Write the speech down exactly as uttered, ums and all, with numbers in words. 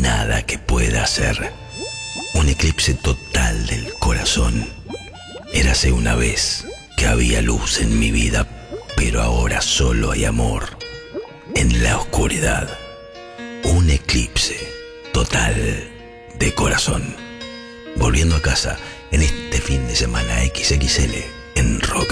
nada que pueda hacer. Un eclipse total del corazón. Érase una vez que había luz en mi vida, pero ahora solo hay amor en la oscuridad. Un eclipse total de corazón. Volviendo a casa en este fin de semana equis equis ele en Rock